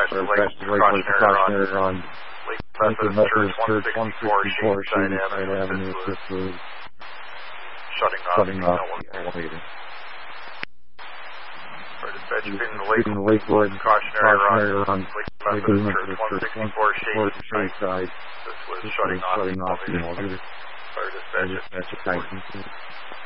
Lake cautionary on Lincoln Methodist Church, 164 Shady Side Avenue. This was shutting off the elevator. Speaking of Lake Lloyd, cautionary on Lincoln Methodist Church, 164 Shady Side. This was shutting off the elevator. Fire dispatch at 19.